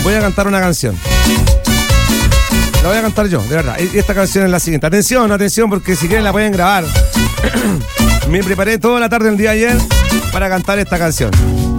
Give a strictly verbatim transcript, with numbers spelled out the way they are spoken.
voy a cantar una canción. La voy a cantar yo, de verdad. Y esta canción es la siguiente. Atención, atención, porque si quieren la pueden grabar. Me preparé toda la tarde del día de ayer para cantar esta canción.